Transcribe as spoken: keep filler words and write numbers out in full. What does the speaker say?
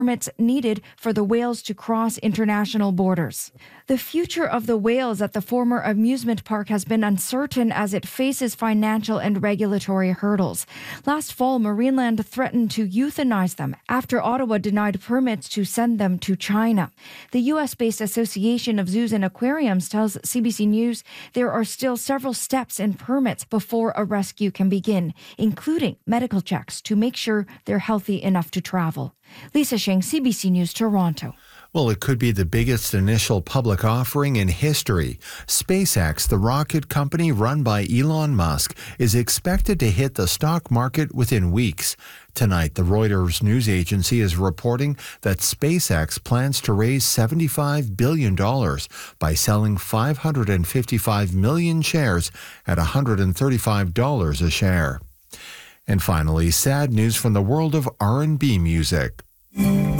permits needed for the whales to cross international borders. The future of the whales at the former amusement park has been uncertain as it faces financial and regulatory hurdles. Last fall, Marineland threatened to euthanize them after Ottawa denied permits to send them to China. The U S-based Association of Zoos and Aquariums tells C B C News there are still several steps and permits before a rescue can begin, including medical checks to make sure they're healthy enough to travel. Lisa Sheng, C B C News, Toronto. Well, it could be the biggest initial public offering in history. SpaceX, the rocket company run by Elon Musk, is expected to hit the stock market within weeks. Tonight, the Reuters news agency is reporting that SpaceX plans to raise seventy-five billion dollars by selling five hundred fifty-five million shares at one hundred thirty-five dollars a share. And finally, sad news from the world of R and B music.